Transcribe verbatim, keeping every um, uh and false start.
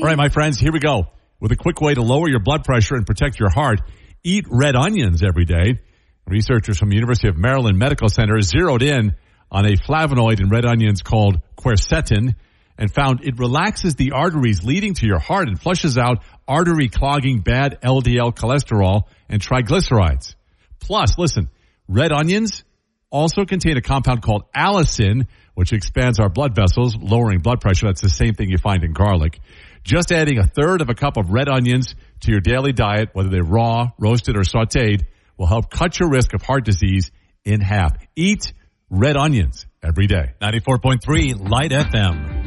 All right, my friends, here we go. With a quick way to lower your blood pressure and protect your heart, eat red onions every day. Researchers from the University of Maryland Medical Center zeroed in on a flavonoid in red onions called quercetin and found it relaxes the arteries leading to your heart and flushes out artery-clogging bad L D L cholesterol and triglycerides. Plus, listen, red onions also contain a compound called allicin, which expands our blood vessels, lowering blood pressure. That's the same thing you find in garlic. Just adding a third of a cup of red onions to your daily diet, whether they're raw, roasted, or sauteed, will help cut your risk of heart disease in half. Eat red onions every day. ninety-four point three Light F M.